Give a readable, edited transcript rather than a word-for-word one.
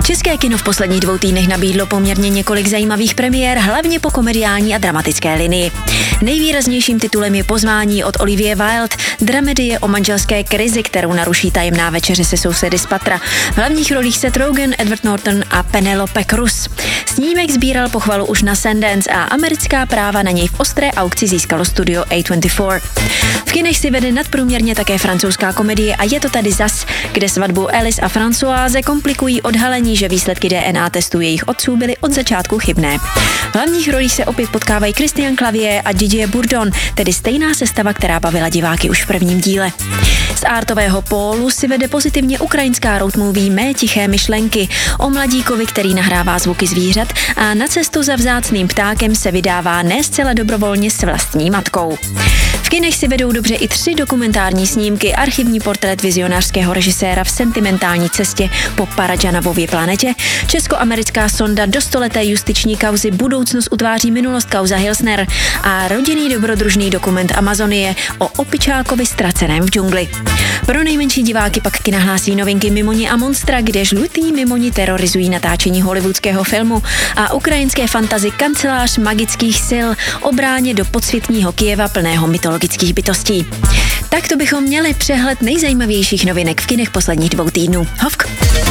České kino v posledních 2 týdnech nabídlo poměrně několik zajímavých premiér, hlavně po komediální a dramatické linii. Nejvýraznějším titulem je Pozvání od Olivie Wilde, dramedie o manželské krizi, kterou naruší tajemná večeře se sousedy z patra. V hlavních rolích Seth Rogen, Edward Norton a Penelope Cruz. Snímek sbíral pochvalu už na Sundance a americká práva na něj v ostré aukci získalo studio A24. V kinech si vede nadprůměrně také francouzská komedie A je to tady zas, kde svatbu Alice a Françoise komplikují odhalení, že výsledky DNA testů jejich otců byly od začátku chybné. V hlavních rolích se opět potkávají Christian Clavier a Didier Bourdon, tedy stejná sestava, která bavila diváky už v prvním díle. Z artového pólu si vede pozitivně ukrajinská road movie Mé tiché myšlenky o mladíkovi, který nahrává zvuky zvířat a na cestu za vzácným ptákem se vydává ne zcela dobrovolně s vlastní matkou. V kinech si vedou dobře i 3 dokumentární snímky, archivní portrét vizionářského režiséra v sentimentální cestě po Parajanovově planetě, česko-americká sonda do stoleté justiční kauzy Budoucnost utváří minulost kauza Hilsner a rodinný dobrodružný dokument Amazonie o opičákovi ztraceném v džungli. Pro nejmenší diváky pak kina hlásí novinky Mimoni a Monstra, kde žlutý mimoni terorizují natáčení hollywoodského filmu a ukrajinské fantasy Kancelář magických sil o bráně do podsvětního Kyjeva plného mytologických bytostí. Tak to bychom měli přehled nejzajímavějších novinek v kinech posledních 2 týdnů. Hovk!